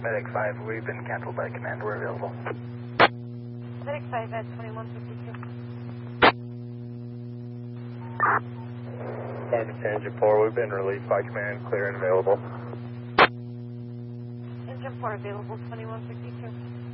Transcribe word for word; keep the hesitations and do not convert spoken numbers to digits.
Medic five, we've been canceled by command. We're available. Medic five at twenty-one fifty-two. Sergeant Engine four, we've been released by command, clear and available. Engine four available, twenty-one fifty-two.